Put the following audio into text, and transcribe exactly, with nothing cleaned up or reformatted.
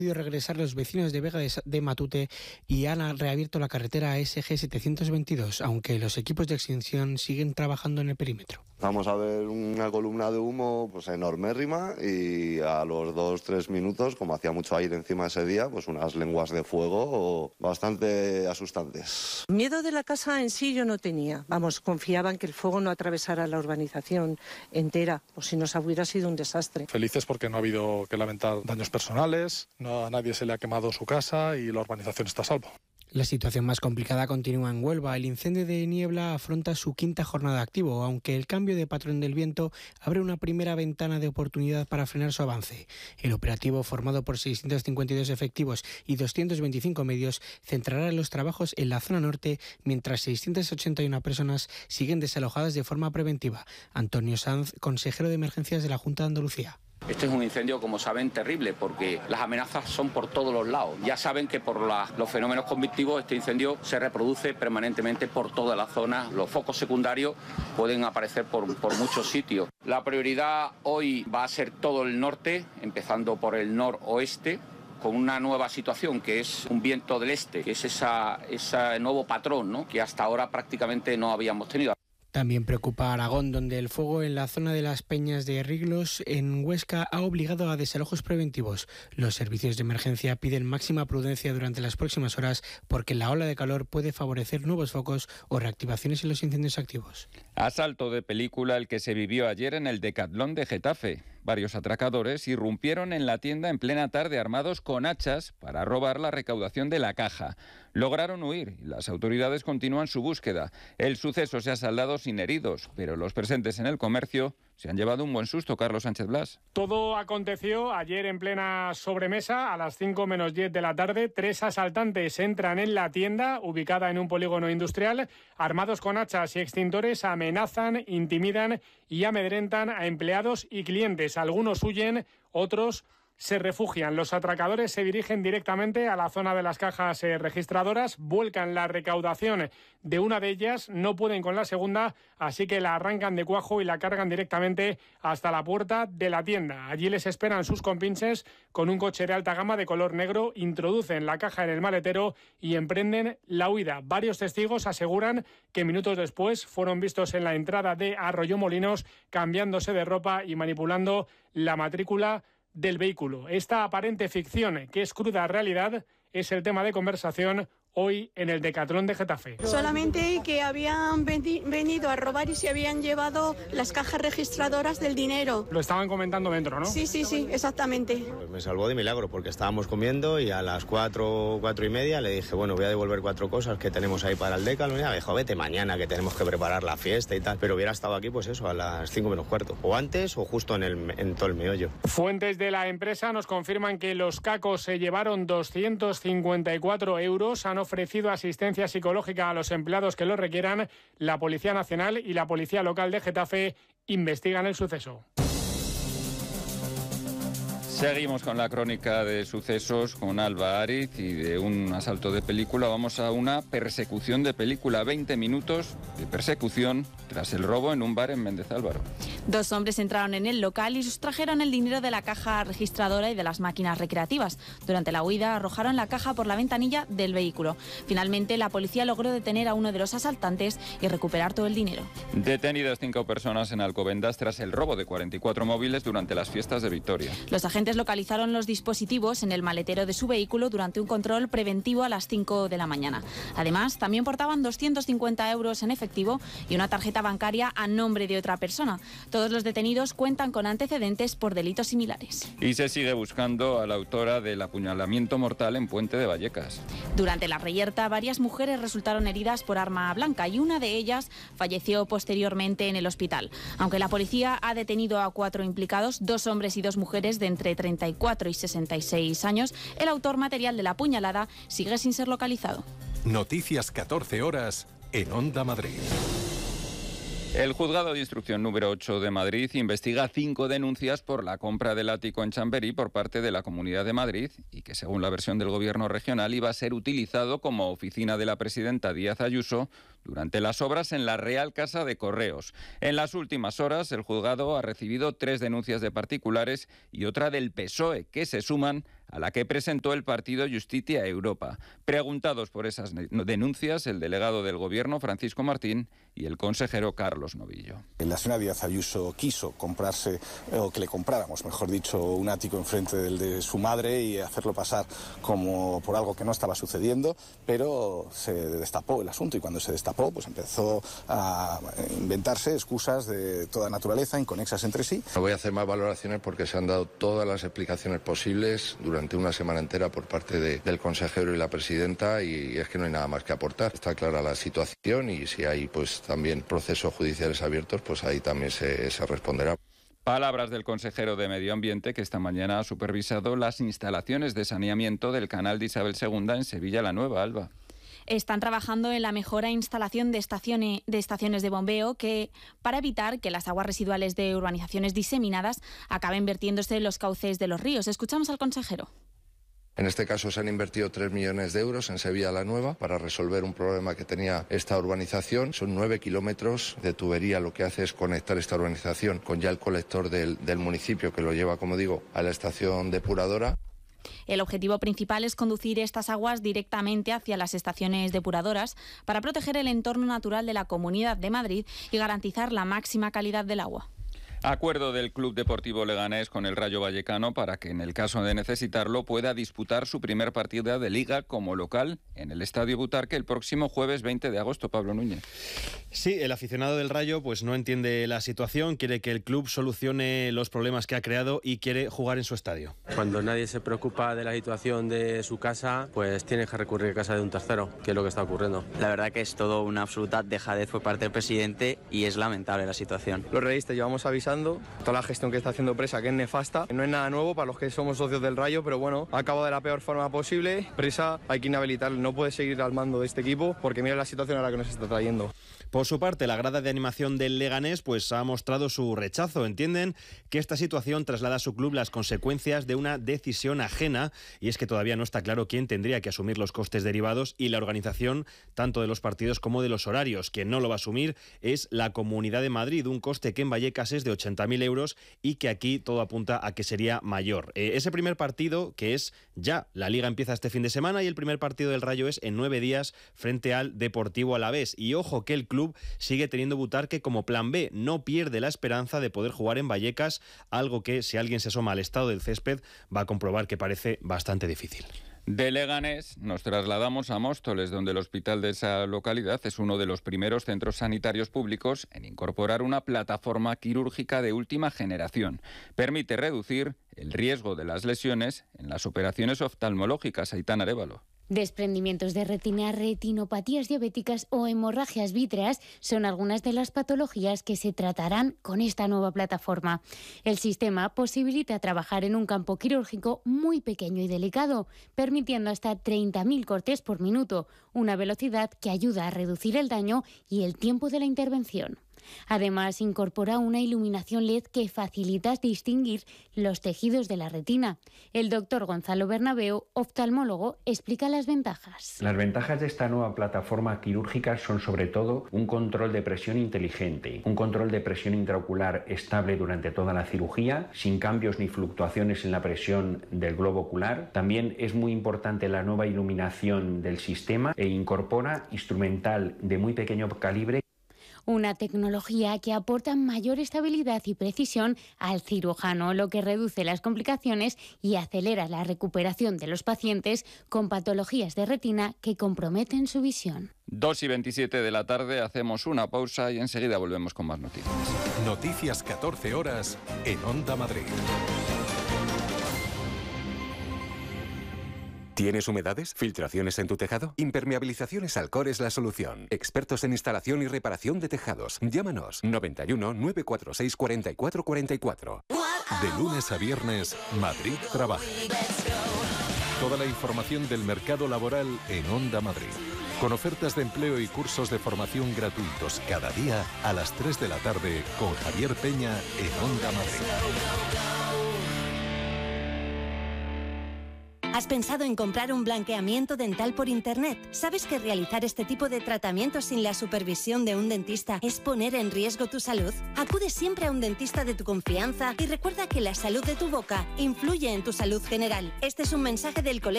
regresar los vecinos de Vega de Matute y han reabierto la carretera S G setecientos veintidós, aunque los equipos de extinción siguen trabajando en el perímetro. Vamos a ver una columna de humo pues enormérrima y a los dos tres minutos, como hacía mucho aire encima ese día, pues unas lenguas de fuego bastante asustantes. Miedo de la casa en sí yo no tenía. Vamos, confiaban que el fuego no atravesara la urbanización entera, o si nos hubiera sido un desastre. Felices porque no ha habido que lamentar daños personales, no, a nadie se le ha quemado su casa y la urbanización está a salvo. La situación más complicada continúa en Huelva. El incendio de Niebla afronta su quinta jornada activo, aunque el cambio de patrón del viento abre una primera ventana de oportunidad para frenar su avance. El operativo, formado por seiscientos cincuenta y dos efectivos y doscientos veinticinco medios, centrará los trabajos en la zona norte, mientras seiscientas ochenta y una personas siguen desalojadas de forma preventiva. Antonio Sanz, consejero de emergencias de la Junta de Andalucía. Este es un incendio, como saben, terrible, porque las amenazas son por todos los lados. Ya saben que por la, los fenómenos convectivos este incendio se reproduce permanentemente por toda la zona. Los focos secundarios pueden aparecer por, por muchos sitios. La prioridad hoy va a ser todo el norte, empezando por el noroeste, con una nueva situación que es un viento del este, que es esa, ese nuevo patrón, ¿no?, que hasta ahora prácticamente no habíamos tenido. También preocupa Aragón, donde el fuego en la zona de las Peñas de Riglos, en Huesca, ha obligado a desalojos preventivos. Los servicios de emergencia piden máxima prudencia durante las próximas horas porque la ola de calor puede favorecer nuevos focos o reactivaciones en los incendios activos. Asalto de película el que se vivió ayer en el Decatlón de Getafe. Varios atracadores irrumpieron en la tienda en plena tarde armados con hachas para robar la recaudación de la caja. Lograron huir y las autoridades continúan su búsqueda. El suceso se ha saldado sin heridos, pero los presentes en el comercio se han llevado un buen susto. Carlos Sánchez Blas. Todo aconteció ayer en plena sobremesa a las cinco menos diez de la tarde. Tres asaltantes entran en la tienda ubicada en un polígono industrial. Armados con hachas y extintores amenazan, intimidan y amedrentan a empleados y clientes. Algunos huyen, otros se refugian. Los atracadores se dirigen directamente a la zona de las cajas eh, registradoras, vuelcan la recaudación de una de ellas, no pueden con la segunda, así que la arrancan de cuajo y la cargan directamente hasta la puerta de la tienda. Allí les esperan sus compinches con un coche de alta gama de color negro, introducen la caja en el maletero y emprenden la huida. Varios testigos aseguran que minutos después fueron vistos en la entrada de Arroyomolinos cambiándose de ropa y manipulando la matrícula del vehículo. Esta aparente ficción, que es cruda realidad, es el tema de conversación hoy en el Decatlón de Getafe. Solamente que habían venido a robar y se habían llevado las cajas registradoras del dinero. Lo estaban comentando dentro, ¿no? Sí, sí, sí, exactamente. Pues me salvó de milagro porque estábamos comiendo y a las cuatro, cuatro y media le dije, bueno, voy a devolver cuatro cosas que tenemos ahí para el Decathlon. Y me dijo, vete mañana que tenemos que preparar la fiesta y tal. Pero hubiera estado aquí, pues eso, a las cinco menos cuarto. O antes o justo en, el, en todo el meollo. Fuentes de la empresa nos confirman que los cacos se llevaron doscientos cincuenta y cuatro euros. Han ofrecido asistencia psicológica a los empleados que lo requieran. La Policía Nacional y la Policía Local de Getafe investigan el suceso. Seguimos con la crónica de sucesos con Alba Ariz y de un asalto de película. Vamos a una persecución de película. veinte minutos de persecución tras el robo en un bar en Méndez Álvaro. Dos hombres entraron en el local y sustrajeron el dinero de la caja registradora y de las máquinas recreativas. Durante la huida arrojaron la caja por la ventanilla del vehículo. Finalmente la policía logró detener a uno de los asaltantes y recuperar todo el dinero. Detenidas cinco personas en Alcobendas tras el robo de cuarenta y cuatro móviles durante las fiestas de Vitoria. Los agentes localizaron los dispositivos en el maletero de su vehículo durante un control preventivo a las cinco de la mañana. Además, también portaban doscientos cincuenta euros en efectivo y una tarjeta bancaria a nombre de otra persona. Todos los detenidos cuentan con antecedentes por delitos similares. Y se sigue buscando a la autora del apuñalamiento mortal en Puente de Vallecas. Durante la reyerta, varias mujeres resultaron heridas por arma blanca y una de ellas falleció posteriormente en el hospital. Aunque la policía ha detenido a cuatro implicados, dos hombres y dos mujeres de entre treinta y cuatro y sesenta y seis años, el autor material de la puñalada sigue sin ser localizado. Noticias catorce horas en Onda Madrid. El juzgado de instrucción número ocho de Madrid investiga cinco denuncias por la compra del ático en Chamberí por parte de la Comunidad de Madrid y que, según la versión del Gobierno regional, iba a ser utilizado como oficina de la presidenta Díaz Ayuso durante las obras en la Real Casa de Correos. En las últimas horas, el juzgado ha recibido tres denuncias de particulares y otra del P S O E, que se suman a la que presentó el partido Justicia Europa. Preguntados por esas denuncias, el delegado del Gobierno, Francisco Martín, y el consejero Carlos Novillo. La señora Díaz Ayuso quiso comprarse, o que le compráramos, mejor dicho, un ático enfrente del de su madre y hacerlo pasar como por algo que no estaba sucediendo, pero se destapó el asunto y cuando se destapó, pues empezó a inventarse excusas de toda naturaleza, inconexas entre sí. No voy a hacer más valoraciones porque se han dado todas las explicaciones posibles durante una semana entera por parte de, del consejero y la presidenta, y es que no hay nada más que aportar. Está clara la situación y si hay pues también procesos judiciales abiertos, pues ahí también se, se responderá. Palabras del consejero de Medio Ambiente, que esta mañana ha supervisado las instalaciones de saneamiento del canal de Isabel segunda en Sevilla la Nueva, Alba. Están trabajando en la mejora e instalación de estaciones, de estaciones de bombeo que, para evitar que las aguas residuales de urbanizaciones diseminadas acaben vertiéndose en los cauces de los ríos. Escuchamos al consejero. En este caso se han invertido tres millones de euros en Sevilla la Nueva para resolver un problema que tenía esta urbanización. Son nueve kilómetros de tubería, lo que hace es conectar esta urbanización con ya el colector del, del municipio que lo lleva, como digo, a la estación depuradora. El objetivo principal es conducir estas aguas directamente hacia las estaciones depuradoras para proteger el entorno natural de la Comunidad de Madrid y garantizar la máxima calidad del agua. Acuerdo del Club Deportivo Leganés con el Rayo Vallecano para que, en el caso de necesitarlo, pueda disputar su primer partido de Liga como local en el Estadio Butarque el próximo jueves veinte de agosto. Pablo Núñez. Sí, el aficionado del Rayo pues no entiende la situación, quiere que el club solucione los problemas que ha creado y quiere jugar en su estadio. Cuando nadie se preocupa de la situación de su casa, pues tiene que recurrir a casa de un tercero, que es lo que está ocurriendo. La verdad que es todo una absoluta dejadez por parte del presidente y es lamentable la situación. Los realistas llevamos avisando toda la gestión que está haciendo Presa, que es nefasta. No es nada nuevo para los que somos socios del Rayo, pero bueno, ha acabado de la peor forma posible. Presa hay que inhabilitarlo, no puede seguir al mando de este equipo porque mira la situación a la que nos está trayendo. Por su parte, la grada de animación del Leganés pues ha mostrado su rechazo. Entienden que esta situación traslada a su club las consecuencias de una decisión ajena, y es que todavía no está claro quién tendría que asumir los costes derivados y la organización tanto de los partidos como de los horarios. Quien no lo va a asumir es la Comunidad de Madrid, un coste que en Vallecas es de ochenta mil euros y que aquí todo apunta a que sería mayor. Eh, ese primer partido, que es ya, la Liga empieza este fin de semana y el primer partido del Rayo es en nueve días frente al Deportivo Alavés. Y ojo que el club sigue teniendo Butarque como plan B, no pierde la esperanza de poder jugar en Vallecas, algo que si alguien se asoma al estado del césped va a comprobar que parece bastante difícil. De Leganés nos trasladamos a Móstoles, donde el hospital de esa localidad es uno de los primeros centros sanitarios públicos en incorporar una plataforma quirúrgica de última generación. Permite reducir el riesgo de las lesiones en las operaciones oftalmológicas. Aitana Arévalo. Desprendimientos de retina, retinopatías diabéticas o hemorragias vítreas son algunas de las patologías que se tratarán con esta nueva plataforma. El sistema posibilita trabajar en un campo quirúrgico muy pequeño y delicado, permitiendo hasta treinta mil cortes por minuto, una velocidad que ayuda a reducir el daño y el tiempo de la intervención. Además, incorpora una iluminación L E D que facilita distinguir los tejidos de la retina. El doctor Gonzalo Bernabeu, oftalmólogo, explica las ventajas. Las ventajas de esta nueva plataforma quirúrgica son sobre todo un control de presión inteligente, un control de presión intraocular estable durante toda la cirugía, sin cambios ni fluctuaciones en la presión del globo ocular. También es muy importante la nueva iluminación del sistema e incorpora instrumental de muy pequeño calibre. Una tecnología que aporta mayor estabilidad y precisión al cirujano, lo que reduce las complicaciones y acelera la recuperación de los pacientes con patologías de retina que comprometen su visión. dos y veintisiete de la tarde, hacemos una pausa y enseguida volvemos con más noticias. Noticias catorce horas en Onda Madrid. ¿Tienes humedades? ¿Filtraciones en tu tejado? Impermeabilizaciones Alcor es la solución. Expertos en instalación y reparación de tejados. Llámanos noventa y uno, nueve cuatro seis, cuarenta y cuatro cuarenta y cuatro. De lunes a viernes, Madrid trabaja. Toda la información del mercado laboral en Onda Madrid. Con ofertas de empleo y cursos de formación gratuitos cada día a las tres de la tarde con Javier Peña en Onda Madrid. ¿Has pensado en comprar un blanqueamiento dental por internet? ¿Sabes que realizar este tipo de tratamientos sin la supervisión de un dentista es poner en riesgo tu salud? Acude siempre a un dentista de tu confianza y recuerda que la salud de tu boca influye en tu salud general. Este es un mensaje del Colegio